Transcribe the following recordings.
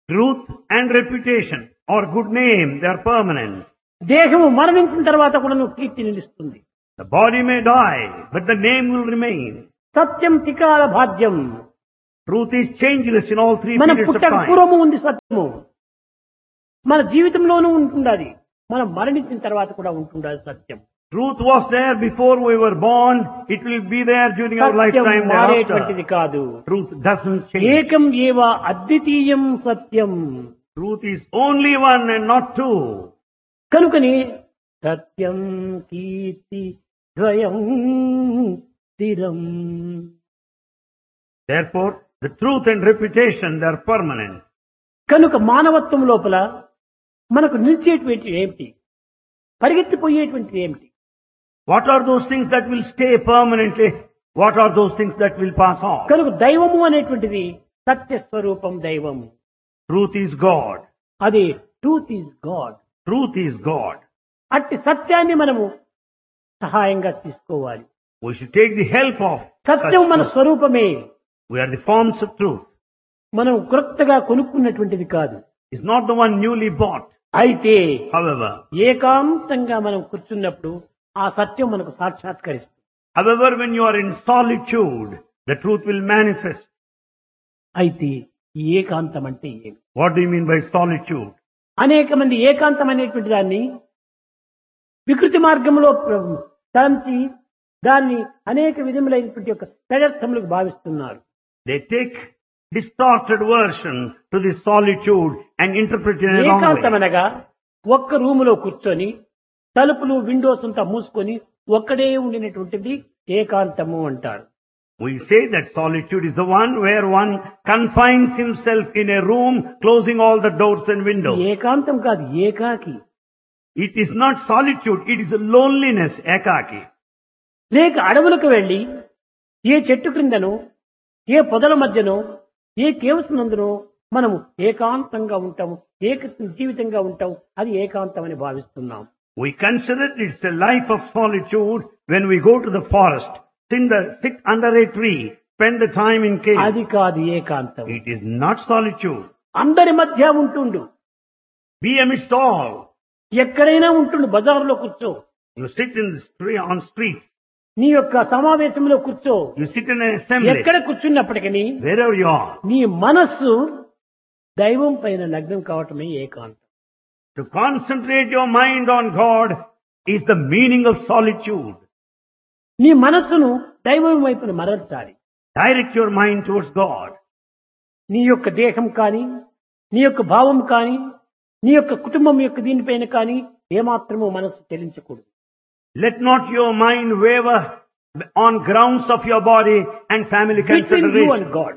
Truth and reputation or good name, they are permanent. దేహము మరణించిన తర్వాత కూడా నువ్వు కీర్తి నిలుస్తుంది. The body may die, but the name will remain. సత్యం త్రికాల భాగ్యం. Truth is changeless in all three మన periods of పుట్టక time. పూర్వము ఉంది సత్యము. మన జీవితంలోనూ ఉంటుండాలి. మనం మరణించిన తర్వాత కూడా ఉంటుండాలి సత్యం. Truth was there before we were born. It will be there during our Satyam lifetime మారేటువంటిది thereafter. కాదు. Truth doesn't change. ఏకం ఏవ అద్వితీయం సత్యం. Truth is only one and not two. కనుకని సత్యం కీర్తి ద్వయం స్థిరం. Therefore, the truth and reputation, they are permanent. కనుక మానవత్వం లోపల మనకు నిలిచేటువంటి ఏమిటి, పరిగెత్తిపోయేటువంటిది ఏమిటి? What are those things that will stay permanently? What are those things that will pass off? కనుక దైవము అనేటువంటిది సత్యస్వరూపం దైవం. Truth is God. అది truth is God. Truth is God. అట్టి సత్యాన్ని మనము సహాయంగా తీసుకోవాలి. We should take the help of Satyam such మన truth. స్వరూపమే. We are the forms of truth. మనం క్రొత్తగా కొనుక్కున్నటువంటిది కాదు. It's not the one newly bought. అయితే However, ఏకాంతంగా మనం కూర్చున్నప్పుడు ఆ సత్యం మనకు సాక్షాత్కరిస్తుంది. when you are in solitude, the truth will manifest. అయితే ఈ ఏకాంతం అంటే ఏమి? What do you mean by solitude? అనేక మంది ఏకాంతం అనేటువంటి దాన్ని వికృతి మార్గంలో తలంచి దాన్ని అనేక విధములైనటువంటి యొక్క పెడర్థములకు భావిస్తున్నారు. They take distorted version to this solitude and interpret it in a wrong ఏకాంతం way. అనగా ఒక్క రూములో కూర్చొని తలుపులు విండోస్ అంతా మూసుకొని ఒక్కడే ఉండినటువంటిది ఏకాంతము అంటారు. We say that solitude is the one where one confines himself in a room, closing all the doors and windows. ఏకాంతం కాదు, ఏకాకి. It is not solitude, it is a loneliness, ekaki. లేక అడవులకు వెళ్లి ఏ చెట్టు క్రిందనో ఏ పొదల మధ్యనో ఏ కేవ్స్ నందునో మనము ఏకాంతంగా ఉంటాము, ఏక జీవితంగా ఉంటాం. అది ఏకాంతం అని భావిస్తున్నాం. We consider it's a life of solitude when we go to the forest, sit under a tree, spend the time in cave. అది కాదు ఏకాంతం. It is not solitude. అందరి మధ్య ఉంటుండు, Be amidst all. ఎక్కడైనా ఉంటుండు. బజార్లో కూర్చో, You sit in the street, on streets. నీ యొక్క సమావేశంలో కూర్చో, You sit in an assembly. ఎక్కడ కూర్చున్నప్పటికీ Wherever you are. నీ మనస్సు దైవం పైన లగ్నం కావటమే ఏకాంతం. To concentrate your mind on God is the meaning of solitude. నీ మనస్సును దైవం వైపున మరల్చాలి. Direct your mind towards God. నీ యొక్క దేహం కానీ, నీ యొక్క భావం కానీ, నీ యొక్క కుటుంబం యొక్క దీనిపైన కానీ ఏమాత్రమూ మనస్సు చెలించకూడదు. Let not your mind waver on grounds of your body and family Between you consideration. and God.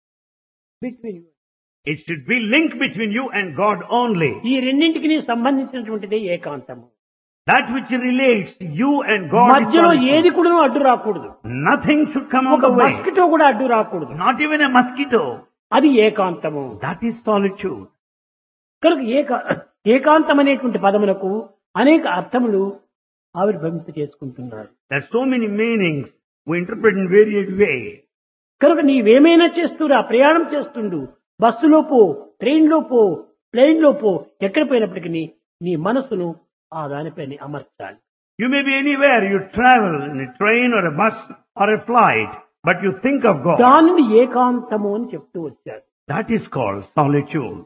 Between you. It should be linked between you and God only. ఈ రెండింటికి సంబంధించినటువంటిదే ఏకాంతము. That which relates you and God is మధ్యలో solitude. ఏది కూడా అడ్డు రాకూడదు. Nothing should come on ఒక the way. Mosquito కూడా అడ్డు రాకూడదు. Not even a mosquito. అది ఏకాంతము. That is solitude. కనుక ఏకాంతం అనేటువంటి పదములకు అనేక అర్థములు ఆవిర్భవింప చేసుకుంటున్నారు. There are so many meanings we interpret in varied ways. కనుక నీవేమైనా చేస్తురా, ప్రయాణం చేస్తుండు, బస్సులో పో, ట్రైన్లో పో, ప్లేన్ లో పో, ఎక్కడ పోయినప్పటికీ నీ మనసును ఆ దానిపైన అమర్చాలి. You may be anywhere, you travel in a train or a bus or a flight, but you think of God. దానిని ఏకాంతము అని చెప్తూ వచ్చారు. That is called solitude.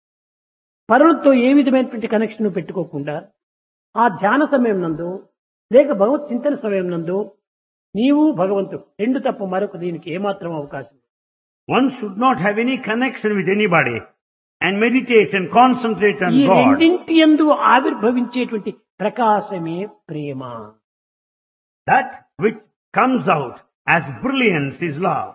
పరులతో ఏ విధమైనటువంటి కనెక్షన్ పెట్టుకోకుండా ఆ ధ్యాన సమయం నందు లేక భగవత్ చింతన సమయం నందు నీవు భగవంతుడు రెండు తప్ప మరొక దీనికి ఏమాత్రం అవకాశం లేదు. One should not have any connection with anybody and meditate and concentrate on ఈ God. రెండింటి యందు ఆవిర్భవించేటువంటి ప్రకాశమే ప్రేమ. That which comes out as brilliance is love.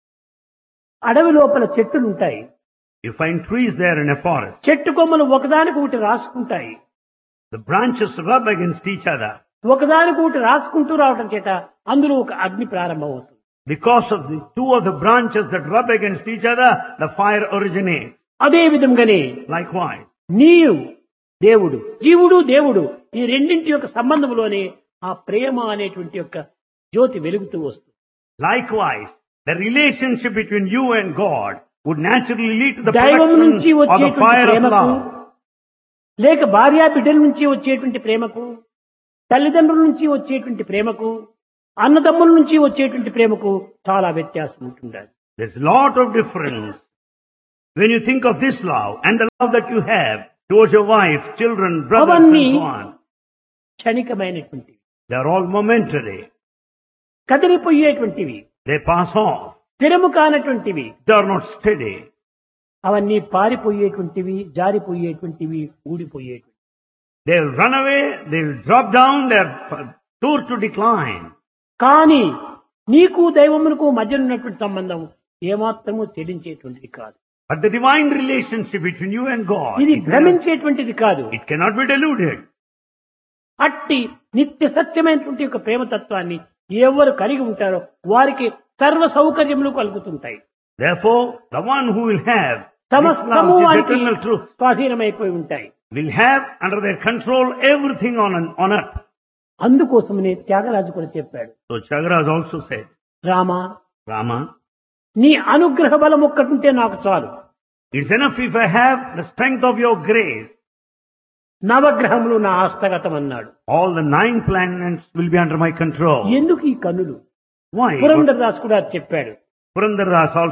అడవి లోపల చెట్టులు ఉంటాయి. You find trees there in a forest. చెట్టు కొమ్మలు ఒకదానికి ఒకటి రాసుకుంటాయి. The branches rub against each other. ఒకదానికి ఒకటి రాసుకుంటూ రావడం చేత అందులో ఒక అగ్ని ప్రారంభమవుతుంది. Because of the two of the branches that rub against each other, the fire originates. అదే విధంగానే Likewise, నీవు దేవుడు, జీవుడు దేవుడు, ఈ రెండింటి యొక్క సంబంధంలోనే ఆ ప్రేమ అనేటువంటి యొక్క జ్యోతి వెలుగుతూ వస్తుంది. likewise, the relationship between you and God would naturally lead to the దైవం production నుంచి of the వచ్చేటువంటి fire of ప్రేమకు, love. లేక భార్యా బిడ్డల నుంచి వచ్చేటువంటి ప్రేమకు, తల్లిదండ్రుల నుంచి వచ్చేటువంటి ప్రేమకు, అన్నదమ్ముల నుంచి వచ్చేటువంటి ప్రేమకు చాలా వ్యత్యాసం ఉంటుండాలి. There's a lot of difference when you think of this love and the love that you have towards your wife, children, brothers అవన్నీ and so on. క్షణికమైనటువంటివి, They are all momentary. కదిలిపోయేటువంటివి, They pass off. స్థిరము కానటువంటివి, They are not steady. అవన్నీ పారిపోయేటువంటివి, జారిపోయేటువంటివి, ఊడిపోయేటువంటివి. They'll run away, they'll drop down, they're sure to decline. కానీ నీకు దైవమునకు మధ్య ఉన్నటువంటి సంబంధం ఏమాత్రము చెల్లించేటువంటిది కాదు. But the divine relationship between you and God, ఇది భ్రమించేటువంటిది కాదు. it cannot be deluded. అట్టి నిత్య సత్యమైనటువంటి ఒక ప్రేమతత్వాన్ని ఎవరు కలిగి ఉంటారో వారికి సర్వ సౌకర్యములు కలుగుతుంటాయి. Therefore, the one who will have this సమస్తము love, this వారికి eternal truth, స్వాధీనమైపోయి ఉంటాయి. will have under their control everything on earth. అందుకోసమనే త్యాగరాజు కూడా చెప్పాడు, So Chagraj also said, Rama, Rama, నీ అనుగ్రహ బలం ఒక్కటుంటే నాకు చాలు. it's enough if I have the strength of your grace. నవగ్రహములు నా హస్తగతం అన్నాడు. All the 9 planets will be under my control. ఎందుకు ఈ కన్నులు? Why? పురంధరదాస్ కూడా చెప్పాడు. Purandaras also